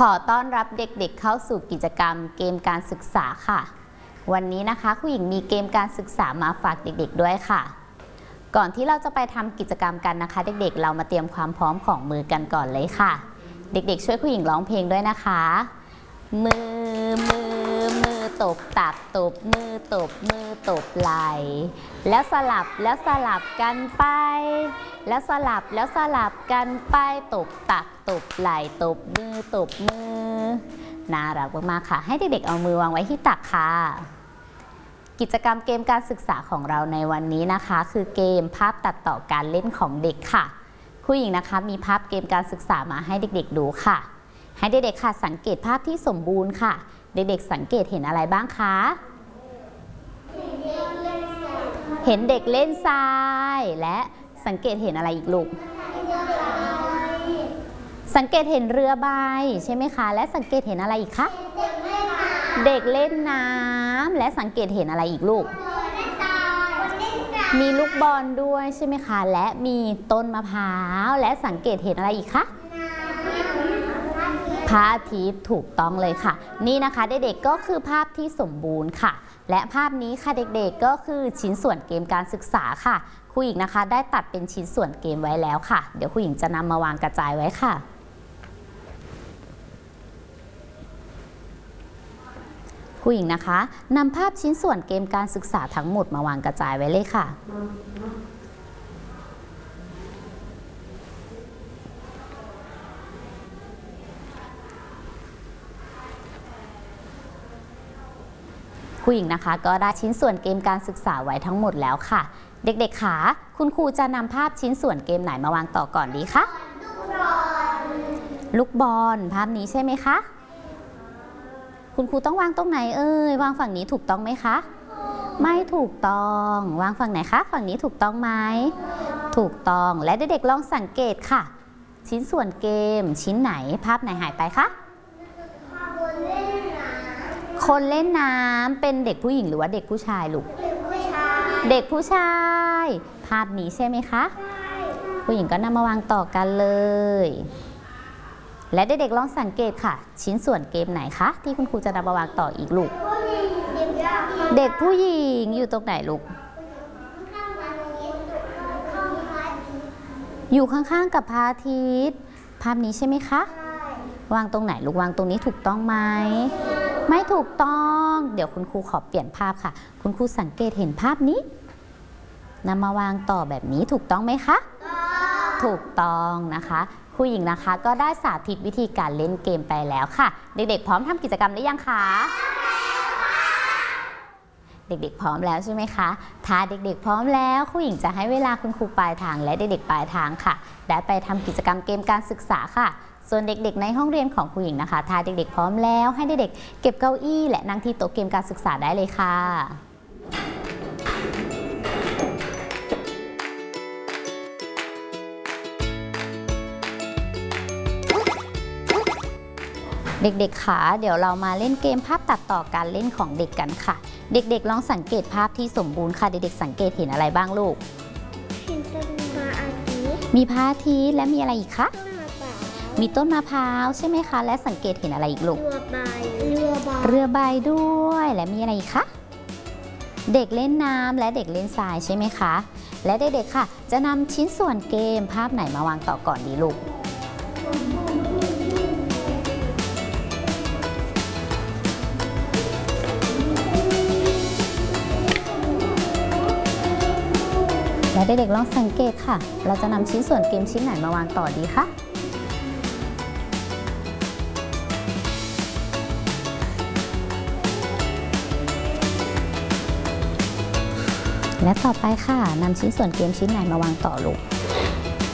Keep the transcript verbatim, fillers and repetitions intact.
อต้อนรับเด็กๆเข้าสู่กิจกรรมเกมการศึกษาค่ะวันนี้นะคะครูหญิงมีเกมการศึกษามาฝากเด็กๆด้วยค่ะก่อนที่เราจะไปทำกิจกรรมกันนะคะเด็กๆเรามาเตรียมความพร้อมของมือกันก่อนเลยค่ะเด็กๆช่วยครูหญิงร้องเพลงด้วยนะคะมือมือมือตบตักตบมือตบมือตบไหล่แล้วสลับแล้วสลับกันไปแล้วสลับแล้วสลับกันไปตบตักตบไหล่ตบมือตบมือน่ารักมากๆค่ะให้เด็กๆเอามือวางไว้ที่ตักค่ะกิจกรรมเกมการศึกษาของเราในวันนี้นะคะคือเกมภาพตัดต่อการเล่นของเด็กค่ะครูหญิงนะคะมีภาพเกมการศึกษามาให้เด็กๆดูค่ะให้เด็กๆค่ะสังเกตภาพที่สมบูรณ์ค่ะเด็กๆสังเกตเห็นอะไรบ้างคะเห็นเด็กเล่นทรายและสังเกตเห็นอะไรอีกลูกสังเกตเห็นเรือใบใช่ไหมคะและสังเกตเห็นอะไรอีกคะเด็กเล่นน้ำและสังเกตเห็นอะไรอีกลูกมีลูกบอลด้วยใช่ไหมคะและมีต้นมะพร้าวและสังเกตเห็นอะไรอีกคะพระอาทิตย์ถูกต้องเลยค่ะนี่นะคะเด็กๆก็คือภาพที่สมบูรณ์ค่ะและภาพนี้ค่ะเด็กๆก็คือชิ้นส่วนเกมการศึกษาค่ะครูหญิงนะคะได้ตัดเป็นชิ้นส่วนเกมไว้แล้วค่ะเดี๋ยวครูหญิงจะนำมาวางกระจายไว้ค่ะครูหญิงนะคะนำภาพชิ้นส่วนเกมการศึกษาทั้งหมดมาวางกระจายไว้เลยค่ะครูหญิงนะคะก็ได้ชิ้นส่วนเกมการศึกษาไว้ทั้งหมดแล้วค่ะเด็กๆค่ะคุณครูจะนำภาพชิ้นส่วนเกมไหนมาวางต่อก่อนดีคะลูกบอลภาพนี้ใช่ไหมคะคุณครูต้องวางตรงไหนเอ่ยวางฝั่งนี้ถูกต้องไหมคะไม่ถูกต้องวางฝั่งไหนคะฝั่งนี้ถูกต้องไหมถูกต้องและเด็กๆลองสังเกตค่ะชิ้นส่วนเกมชิ้นไหนภาพไหนหายไปคะคนเล่นน้ำเป็นเด็กผู้หญิงหรือว่าเด็กผู้ชายลูกเด็กผู้ชายภาพนี้ใช่ไหมคะผู้หญิงก็นำมาวางต่อกันเลยและเด็กๆลองสังเกตค่ะชิ้นส่วนเกมไหนคะที่คุณครูจะนำมาวางต่ออีกลูกเด็กผู้หญิงอยู่ตรงไหนลูกอยู่ข้างๆกับพระอาทิตย์ภาพนี้ใช่ไหมคะวางตรงไหนลูกวางตรงนี้ถูกต้องไหมไม่ถูกต้องเดี๋ยวคุณครูขอเปลี่ยนภาพค่ะคุณครูสังเกตเห็นภาพนี้นำมาวางต่อแบบนี้ถูกต้องไหมคะถูกต้องนะคะครูหญิงนะคะก็ได้สาธิตวิธีการเล่นเกมไปแล้วค่ะเด็กๆพร้อมทำกิจกรรมหรือยังคะเด็กๆพร้อมแล้วใช่ไหมคะถ้าเด็กๆพร้อมแล้วครูหญิงจะให้เวลาคุณครูปลายทางและเด็กๆปลายทางค่ะได้ไปทำกิจกรรมเกมการศึกษาค่ะส่วนเด็กๆในห้องเรียนของครูหญิงนะคะถ้าเด็กๆพร้อมแล้วให้เด็กๆเก็บเก้าอี้และนั่งที่โต๊ะเกมการศึกษาได้เลยค่ะเด็กๆค่ะเดี๋ยวเรามาเล่นเกมภาพตัดต่อการเล่นของเด็กกันค่ะเด็กๆลองสังเกตภาพที่สมบูรณ์ค่ะเด็กๆสังเกตเห็นอะไรบ้างลูกเห็นต้นพระอาทิตย์มีพระอาทิตย์และมีอะไรอีกคะมีต้นมะพร้าวใช่ไหมคะและสังเกตเห็นอะไรอีกลูกเรือใบเรือใบเรือใบด้วยและมีอะไรอีกคะเด็กเล่นน้ำและเด็กเล่นทรายใช่ไหมคะและเด็กๆค่ะจะนำชิ้นส่วนเกมภาพไหนมาวางต่อก่อนดีลูกและเด็กๆลองสังเกตค่ะเราจะนำชิ้นส่วนเกมชิ้นไหนมาวางต่อดีคะและต่อไปค่ะนำชิ้นส่วนเกมชิ้นไหนมาวางต่อลูก